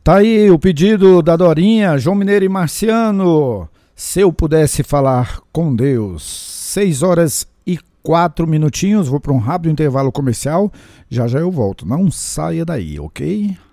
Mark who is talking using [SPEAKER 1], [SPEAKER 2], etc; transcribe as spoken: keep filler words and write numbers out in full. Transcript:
[SPEAKER 1] Tá aí o pedido da Dorinha, João Mineiro e Marciano. Se eu pudesse falar com Deus. Seis horas e quatro minutinhos. Vou para um rápido intervalo comercial. Já já eu volto. Não saia daí, ok?